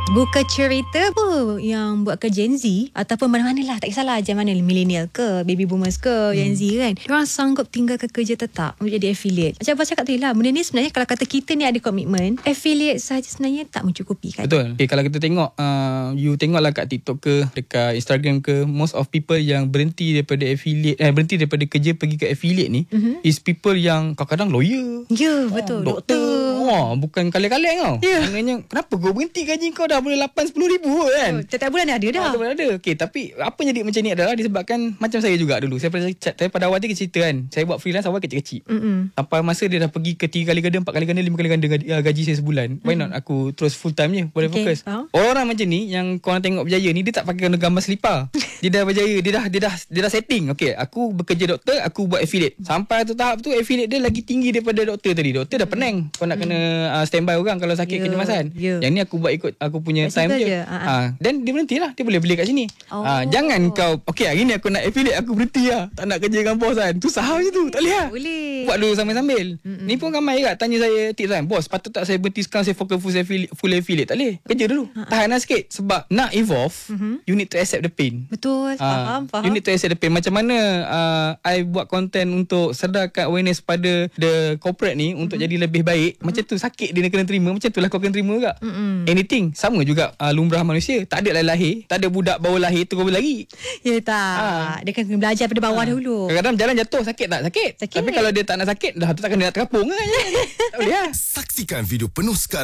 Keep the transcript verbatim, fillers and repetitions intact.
Buka cerita apa yang buat ke Gen Z ataupun mana-mana lah, tak kisahlah macam mana, millennial ke, baby boomers ke, hmm. Gen Z kan, diorang sanggup tinggalkan kerja tetap untuk jadi affiliate. Macam abang cakap tadi lah, benda ni sebenarnya kalau kata kita ni ada komitmen, affiliate sahaja sebenarnya tak mencukupi kan. Betul. Okay, kalau kita tengok uh, you tengoklah kat TikTok ke, dekat Instagram ke, most of people yang berhenti daripada affiliate, eh, berhenti daripada kerja pergi ke affiliate ni, mm-hmm. is people yang kadang-kadang lawyer. Ya, yeah, betul. Oh, doktor. Oh, bukan kaleng-kaleng tau. Yeah. Maknanya, kenapa kau berhenti gaji kau dah boleh lapan sepuluh ribu kan? Oh, setiap bulan ada dah. Setiap bulan ada. Okay, tapi apa yang jadi macam ni adalah disebabkan macam saya juga dulu. Saya pada, saya pada awal dia cerita kan. Saya buat freelance awal kecil-kecil. Mm-mm. Sampai masa dia dah pergi ke tiga kali ganda, empat kali ganda, lima kali ganda gaji, gaji saya sebulan. Mm. Why not aku terus full time je. Boleh okay. fokus. Oh. Orang-orang macam ni yang korang tengok berjaya ni, dia tak pakai gambar selipar. Dia dah berjaya. Dia dah, dia dah, dia dah setting. Okay, aku bekerja doktor, aku buat affiliate. Sampai tu tahap tu, affiliate dia lagi tinggi daripada doktor tadi. Doktor dah penang. Kau nak mm. kena uh, standby orang kalau sakit yeah. kecemasan. Yeah. Yang ni aku buat ikut aku punya kat time je. je. Uh-huh. Dan dia berhenti lah. Dia boleh beli kat sini. Oh. Uh, jangan kau, okay hari ni aku nak affiliate, aku berhenti lah. Tak nak kerja dengan bos kan. Tu sahau je tu. Tak boleh lah. Boleh. Buat dulu sambil-sambil. Mm-mm. Ni pun ramai kat tanya saya tips kan. Bos, patut tak saya berhenti sekarang, saya fokus full affiliate, full affiliate? Tak boleh. Kerja dulu. Uh-huh. Tahan lah sikit. Sebab nak evolve, mm-hmm. you need to accept the pain. Betul. Uh, faham, faham. You need to accept the pain. Macam mana uh, I buat content untuk sedarkan awareness pada the corporate ni, untuk mm-hmm. jadi lebih baik. Mm-hmm. Macam tu sakit dia kena terima. Macam tu lah kau kena terima juga. Mm-hmm. Anything. Sama juga uh, lumrah manusia. Tak ada lah lahir. Tak ada budak baru lahir terus berlari. Ya tak. Ha. Dia kan kena belajar pada bawah ha. dulu. Kadang-kadang jalan jatuh sakit tak? Sakit. Sakit. Tapi kalau dia tak nak sakit, dah tu takkan dia nak terkapung kan. Tak boleh lah. Saksikan video penuh sekarang